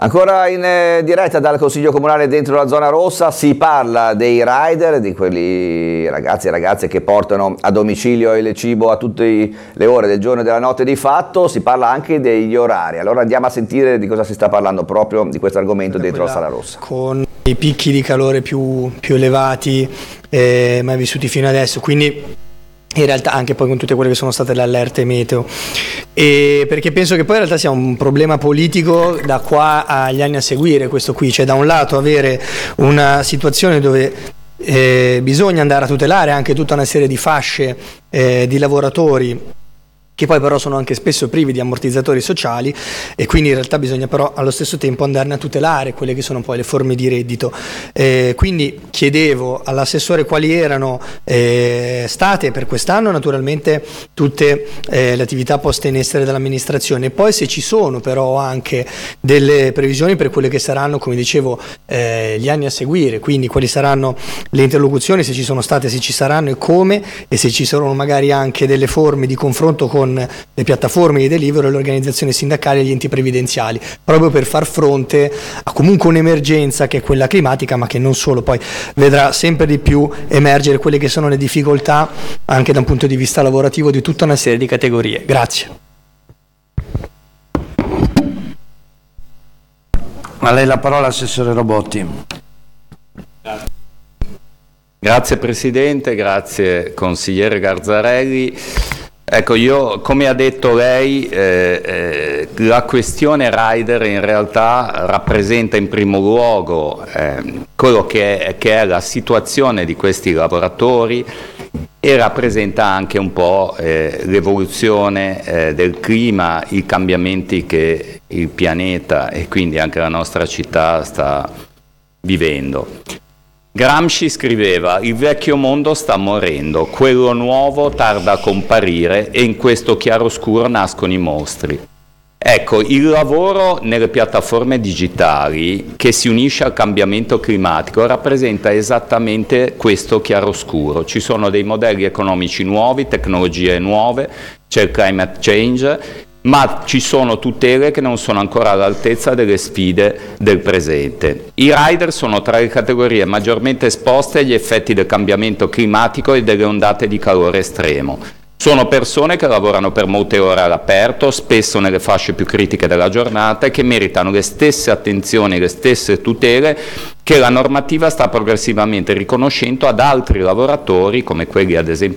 Ancora in diretta dal Consiglio Comunale dentro la zona rossa si parla dei rider, di quelli ragazzi e ragazze che portano a domicilio il cibo a tutte le ore del giorno e della notte di fatto, si parla anche degli orari. Allora andiamo a sentire di cosa si sta parlando proprio di questo argomento dentro la sala rossa. Con i picchi di calore più elevati mai vissuti fino adesso, quindi in realtà anche poi con tutte quelle che sono state le allerte meteo, e perché penso che poi in realtà sia un problema politico da qua agli anni a seguire questo qui, cioè da un lato avere una situazione dove bisogna andare a tutelare anche tutta una serie di fasce di lavoratori che poi però sono anche spesso privi di ammortizzatori sociali, e quindi in realtà bisogna però allo stesso tempo andarne a tutelare quelle che sono poi le forme di reddito. Quindi chiedevo all'assessore quali erano state per quest'anno naturalmente tutte le attività poste in essere dall'amministrazione, e poi se ci sono però anche delle previsioni per quelle che saranno, come dicevo, gli anni a seguire, quindi quali saranno le interlocuzioni, se ci sono state, se ci saranno e come, e se ci saranno magari anche delle forme di confronto con le piattaforme di delivery, le organizzazioni sindacali e gli enti previdenziali, proprio per far fronte a comunque un'emergenza che è quella climatica, ma che non solo, poi vedrà sempre di più emergere quelle che sono le difficoltà anche da un punto di vista lavorativo di tutta una serie di categorie. Grazie. A lei la parola, assessore Robotti. Grazie Presidente, grazie consigliere Garzarelli. Ecco, io, come ha detto lei, la questione rider in realtà rappresenta in primo luogo quello che è la situazione di questi lavoratori, e rappresenta anche un po' l'evoluzione del clima, i cambiamenti che il pianeta e quindi anche la nostra città sta vivendo. Gramsci scriveva: il vecchio mondo sta morendo, quello nuovo tarda a comparire e in questo chiaroscuro nascono i mostri. Ecco, il lavoro nelle piattaforme digitali che si unisce al cambiamento climatico rappresenta esattamente questo chiaroscuro. Ci sono dei modelli economici nuovi, tecnologie nuove, c'è il climate change, ma ci sono tutele che non sono ancora all'altezza delle sfide del presente. I rider sono tra le categorie maggiormente esposte agli effetti del cambiamento climatico e delle ondate di calore estremo. Sono persone che lavorano per molte ore all'aperto, spesso nelle fasce più critiche della giornata, e che meritano le stesse attenzioni, le stesse tutele che la normativa sta progressivamente riconoscendo ad altri lavoratori, come quelli ad esempio